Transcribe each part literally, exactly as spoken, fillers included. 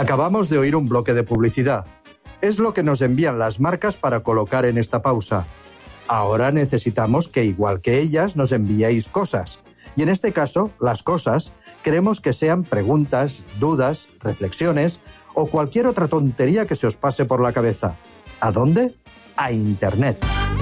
Acabamos de oír un bloque de publicidad. Es lo que nos envían las marcas para colocar en esta pausa. Ahora necesitamos que, igual que ellas, nos enviéis cosas. Y en este caso, las cosas, queremos que sean preguntas, dudas, reflexiones o cualquier otra tontería que se os pase por la cabeza. ¿A dónde? A Internet.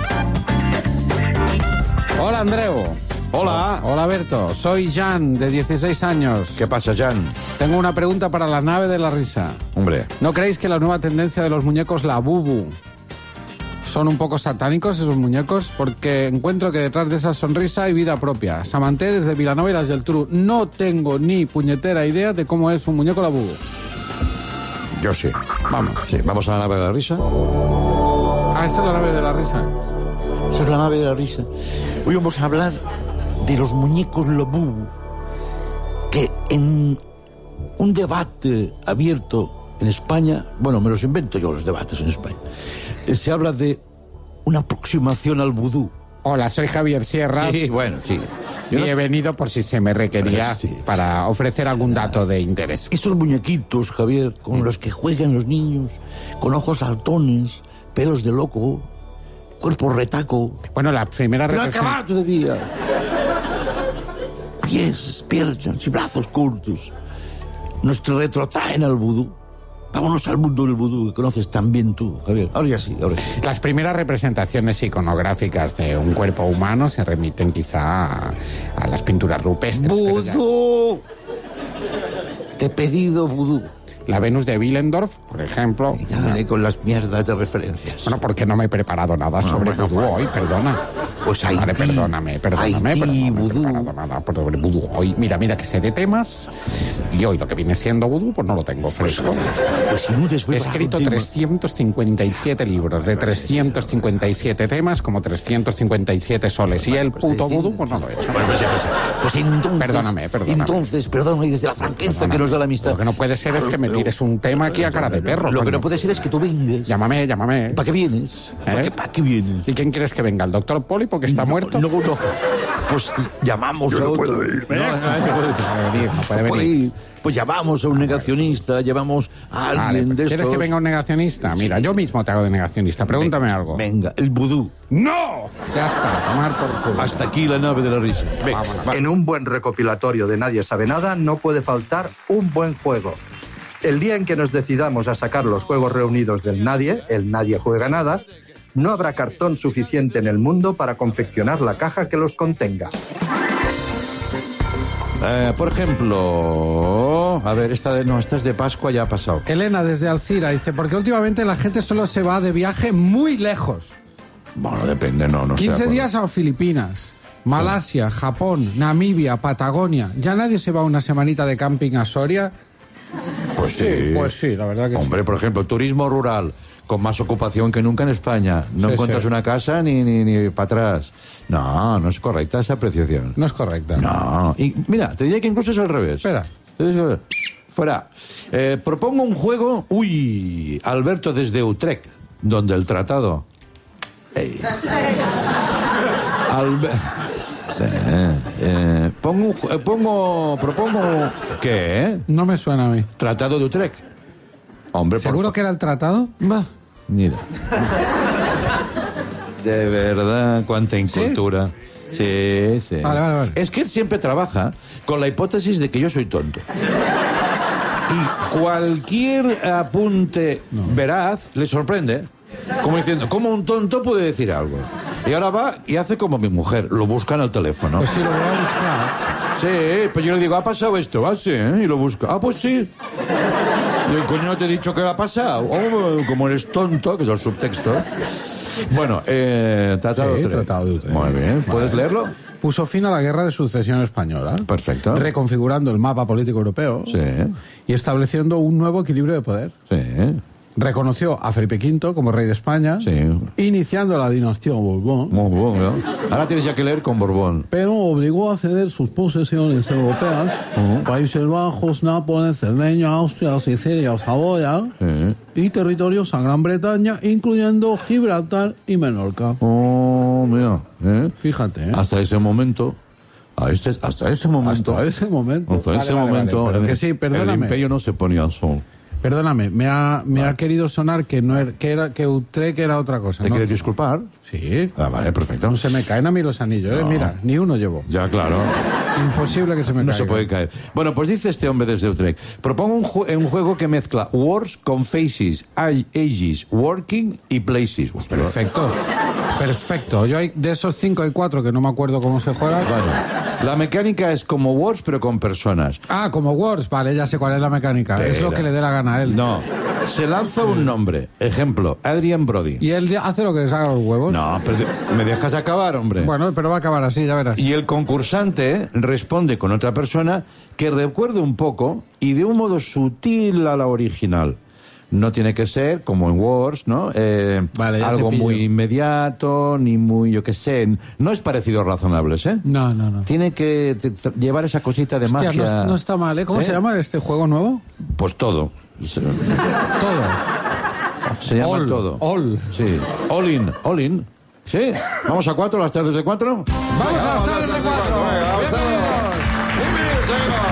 Hola, Andreu. Hola. Hola, Berto. Soy Jan, de dieciséis años. ¿Qué pasa, Jan? Tengo una pregunta para la nave de la risa. Hombre. ¿No creéis que la nueva tendencia de los muñecos Labubu son un poco satánicos esos muñecos? Porque encuentro que detrás de esa sonrisa hay vida propia. Samanté, desde Vilanova y las Geltrú. No tengo ni puñetera idea de cómo es un muñeco Labubu. Yo sí. Vamos. Sí, vamos a la nave de la risa. Ah, esta es la nave de la risa. Esa es la nave de la risa. Hoy vamos a hablar de los muñecos Labubu, que en un debate abierto en España, bueno, me los invento yo los debates en España, eh, se habla de una aproximación al vudú. Hola, soy Javier Sierra. Sí, bueno, sí. Y he venido por si se me requería Sí. para ofrecer algún dato de interés. Estos muñequitos, Javier, con los que juegan los niños, con ojos saltones, pelos de loco, cuerpo retaco. Bueno, la primera ¡No representación... acabar todavía! Pies, piernas y brazos cortos. Nos retrotraen al vudú. Vámonos al mundo del vudú que conoces tan bien tú, Javier. Ahora ya sí, ahora sí. Las primeras representaciones iconográficas de un cuerpo humano se remiten quizá a, a las pinturas rupestres. pero ya- ¡Vudú! Te he pedido vudú. La Venus de Willendorf, por ejemplo. Ya veré con las mierdas de referencias. Bueno, porque no me he preparado nada sobre bueno, vudú hoy, perdona. Pues Vale, Haití. perdóname, perdóname, Haití, pero no me he vudú. preparado nada sobre vudú hoy. Mira, mira que sé de temas y hoy lo que viene siendo vudú, pues no lo tengo fresco. Pues si no te He escrito trescientos cincuenta y siete libros de trescientos cincuenta y siete temas, como trescientos cincuenta y siete soles. Y el puto vudú, pues no lo he hecho. Bueno, pues, pues, pues entonces... Perdóname, perdóname. Entonces, perdóname, y desde la franqueza que nos da la amistad. Lo que no puede ser es que me tires un tema aquí a cara de perro. Lo que coño. no puede ser es que tú vengas. Llámame, llámame. ¿Para qué vienes? ¿Para ¿Eh? qué, para qué vienes? ¿Y quién quieres que venga? ¿El doctor Poli porque está muerto? No, no. Pues llamamos Yo a no otro. puedo ir. No, no, no puede No puede venir, no puede No puede venir. ir. Pues llamamos a un negacionista, llamamos a alguien Vale, de ¿quieres estos. que venga un negacionista? Mira, Sí. yo mismo te hago de negacionista. Pregúntame Venga, algo. Venga, el vudú. ¡No! Ya está, a tomar por culo. Hasta aquí la nave de la risa. Venga, Vámonos. va. En un buen recopilatorio de Nadie sabe nada no puede faltar un buen juego. El día en que nos decidamos a sacar los juegos reunidos del Nadie, el Nadie juega nada, no habrá cartón suficiente en el mundo para confeccionar la caja que los contenga. Eh, por ejemplo... A ver, esta de... No, esta es de Pascua, ya ha pasado. Elena, desde Alcira, dice, porque últimamente la gente solo se va de viaje muy lejos. Bueno, depende, no, no estoy de quince acuerdo. días a Filipinas, Malasia, Japón, Namibia, Patagonia. ¿Ya nadie se va una semanita de camping a Soria? Pues sí. Pues sí, la verdad que sí. Hombre, por ejemplo, turismo rural, con más ocupación que nunca en España. No Sí, encuentras sí. una casa ni, ni, ni para atrás. No, no es correcta esa apreciación. No es correcta. No. Y mira, te diría que incluso es al revés. Espera. Es- Fuera. Eh, propongo un juego... Uy, Alberto desde Utrecht, donde el tratado... Ey. Albe- Sí, eh, pongo, un ju- eh, pongo, propongo... ¿Qué? eh? No me suena a mí. Tratado de Utrecht. Hombre, por ¿Seguro fa- que era el tratado? Va, mira. De verdad, cuánta incultura. Sí, sí. Vale, vale, vale. Es que él siempre trabaja con la hipótesis de que yo soy tonto. Y cualquier apunte veraz le sorprende. Como diciendo, ¿cómo un tonto puede decir algo? Y ahora va y hace como mi mujer, lo busca en el teléfono. Pues sí, lo voy a buscar. Sí, pues yo le digo, ¿ha pasado esto? Ah, sí, ¿eh? Y lo busca. Ah, pues sí. Digo, coño, no te he dicho que ha pasado. Oh, como eres tonto, que es el subtexto. Bueno, eh, Tratado Sí, de Utrecht. Tratado de Utrecht. Muy bien, ¿puedes Vale. leerlo? Puso fin a la guerra de sucesión española. Perfecto. Reconfigurando el mapa político europeo. Sí, Y estableciendo un nuevo equilibrio de poder. sí, Reconoció a Felipe quinto como rey de España. sí. Iniciando la dinastía Borbón. Muy bueno. Ahora tienes ya que leer con Borbón. Pero obligó a ceder sus posesiones europeas, Países Bajos, Nápoles, Cerdeña, Austria, Sicilia, Saboya, Sí. y territorios a Gran Bretaña, incluyendo Gibraltar y Menorca. Oh, mira, ¿eh? Fíjate, ¿eh? Hasta ese momento, a este, hasta ese momento, Hasta ese momento. hasta Vale, ese vale, momento, vale, pero el, que sí, el perdóname. imperio no se ponía al sol. Perdóname, me ha, me ha querido sonar que no era, que era que Utrecht era otra cosa. ¿Te ¿no? quieres disculpar? Sí. Ah, vale, perfecto. No se me caen a mí los anillos, ¿eh? No. Mira, ni uno llevo. Ya, claro. Imposible que se me No caiga. se puede caer. Bueno, pues dice este hombre desde Utrecht. Propongo un, ju- un juego que mezcla words con faces, ag- ages, working y places. Hostia. Perfecto. Perfecto. Yo hay de esos cinco hay cuatro que no me acuerdo cómo se juega. Vale. La mecánica es como words, pero con personas. Ah, como Words. Vale, ya sé cuál es la mecánica. Espera. Es lo que le dé la gana a él. No. Se lanza un nombre. Ejemplo, Adrian Brody. Y él hace lo que le salga los huevos. No, pero me dejas acabar, hombre. Bueno, pero va a acabar así, ya verás. Y el concursante responde con otra persona que recuerde un poco y de un modo sutil a la original. No tiene que ser, como en Words, ¿no? Eh, Vale, ya te algo pillo. muy inmediato, ni muy, yo qué sé. No es parecido a razonables, ¿eh? No, no, no. Tiene que t- t- llevar esa cosita de Hostia, magia. no, no está mal, ¿eh? ¿Cómo ¿Sí? se llama este juego nuevo? Pues todo. Se, Todo. se llama All, todo. all. Sí. All in, all in. ¿Sí? ¿Vamos a cuatro, las tardes de cuatro? Vamos a las tardes de cuatro. Venga, vamos a Bienvenidos,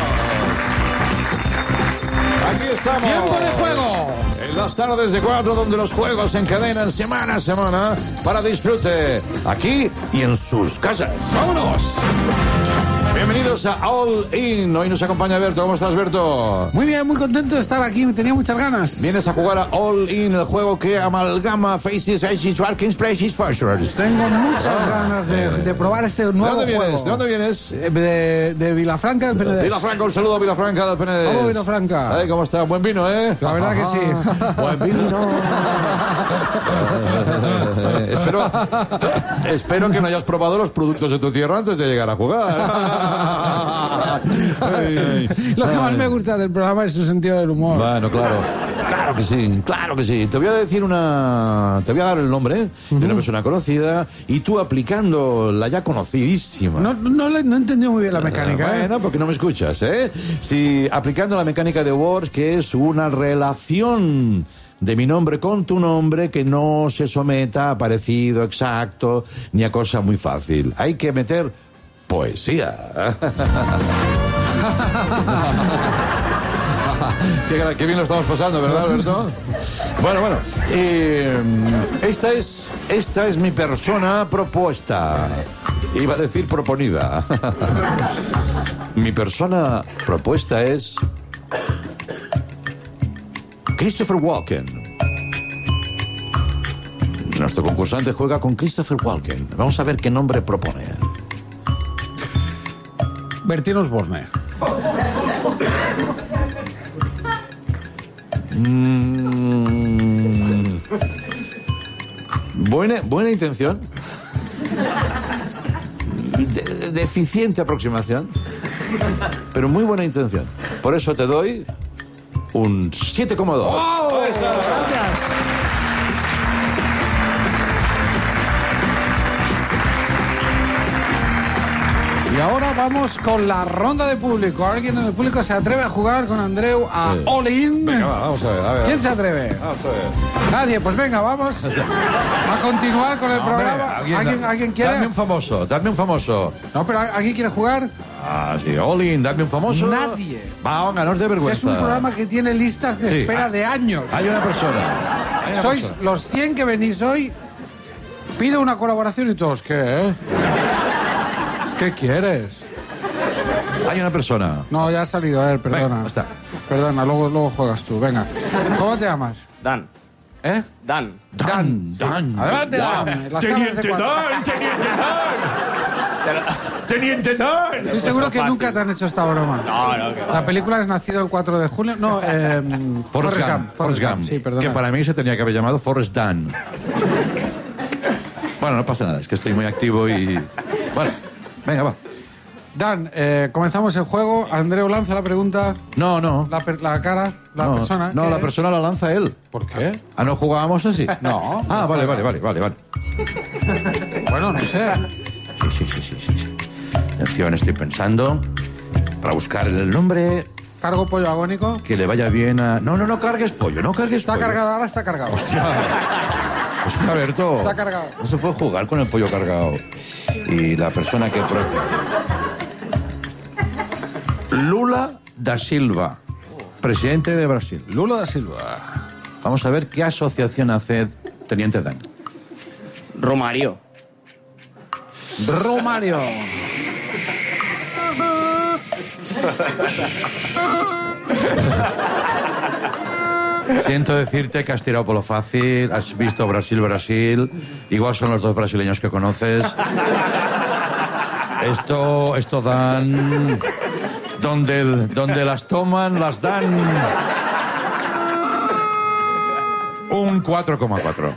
amigos. Aquí estamos. ¡Tiempo de juego! En las tardes de cuatro, donde los juegos se encadenan semana a semana para disfrute. Aquí y en sus casas. ¡Vámonos! Bienvenidos a All In. Hoy nos acompaña Berto. ¿Cómo estás, Berto? Muy bien, muy contento de estar aquí. Tenía muchas ganas. Vienes a jugar a All In, el juego que amalgama faces, ages, workings, places, functions. Tengo muchas ganas de, de probar este ¿De nuevo dónde juego. vienes? ¿De dónde vienes? Eh, De, de Vilafranca del Penedès. Vilafranca, un saludo a Vilafranca del Penedès. Saludos, Vilafranca. Ay, ¿cómo está? Buen vino, ¿eh? La verdad que sí. Buen vino. Eh, espero, espero que no hayas probado los productos de tu tierra antes de llegar a jugar. Ay, ay. Lo que más me gusta del programa es su sentido del humor. Bueno, claro. Claro que sí, claro que sí. Te voy a decir una... Te voy a dar el nombre de una persona conocida y tú aplicando la ya conocidísima. No, no, le- no he entendido muy bien la mecánica. ¿eh? Bueno, porque no me escuchas, ¿eh? Si aplicando la mecánica de Words, que es una relación de mi nombre con tu nombre que no se someta a parecido exacto ni a cosa muy fácil. Hay que meter poesía. Qué, qué bien lo estamos pasando, ¿verdad, Alberto? Bueno, bueno. eh, esta es esta es mi persona propuesta. Iba a decir proponida. Mi persona propuesta es Christopher Walken. Nuestro concursante juega con Christopher Walken. Vamos a ver qué nombre propone. Bertín Osborne. Mm. Buena, buena intención. De- deficiente aproximación. Pero muy buena intención. Por eso te doy un siete coma dos. Y ahora vamos con la ronda de público. ¿Alguien en el público se atreve a jugar con Andreu a Sí. All In? Venga, va, vamos a ver. A ver. ¿Quién se atreve? Vamos a ver. Nadie, pues venga, vamos a continuar con el programa. Hombre, ¿Alguien, da- ¿alguien quiere? Dame un famoso, dame un famoso. No, pero ¿alguien quiere jugar? Ah, sí, all in, dame un famoso. Nadie. Va, venga, no os dé vergüenza. Es un programa que tiene listas de Sí. espera Ah, de años. Hay una persona. Hay una Sois persona. los cien que venís hoy. Pido una colaboración y todos, ¿qué? eh? ¿Qué quieres? Hay una persona. No, ya ha salido él, perdona. Venga, está. Perdona, luego, luego juegas tú, venga. ¿Cómo te llamas? Dan. ¿Eh? Dan. Dan, Dan. Adelante, Dan. En las tardes de cuatro. Dan, Teniente Dan. Teniente Dan. Estoy seguro que fácil. nunca te han hecho esta broma. No, no, que va. La película es nacido el cuatro de junio. No, eh, Forrest Gump. Forrest Gump. Sí, perdona. Que para mí se tenía que haber llamado Forrest Dan. Bueno, no pasa nada, es que estoy muy activo y... Bueno, venga, va. Dan, eh, comenzamos el juego. Andreu lanza la pregunta. No, no. La, per- la cara, la no, persona. No, ¿qué la es? persona la lanza él. ¿Por qué? Ah, ¿no jugábamos así? No. Ah, vale, vale, vale, vale, vale. Bueno, no sé. Sí, sí, sí, sí, sí, sí. Atención, estoy pensando para buscar el nombre Cargo pollo agónico. que le vaya bien a... No, no, no cargues pollo, no cargues Está pollo. cargado, ahora está cargado. Hostia, Alberto. Está cargado. No se puede jugar con el pollo cargado. Y la persona que... pro- Lula da Silva. presidente de Brasil. Lula da Silva. Vamos a ver qué asociación hace Teniente Dan. Romario. Romario. Siento decirte que has tirado por lo fácil, has visto Brasil, Brasil, igual son los dos brasileños que conoces. Esto, esto dan... Donde, el- donde las toman, las dan... Un cuatro coma cuatro.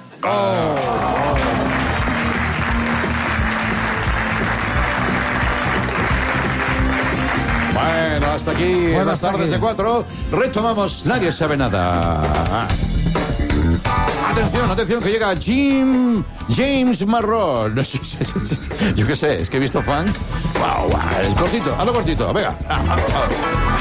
Bueno, hasta aquí Bueno, las hasta tardes aquí. de cuatro. Retomamos, nadie sabe nada. Atención, atención, que llega Jim James Marrón. Yo qué sé, es que he visto funk. Wow, wow, es cortito, a lo cortito, venga.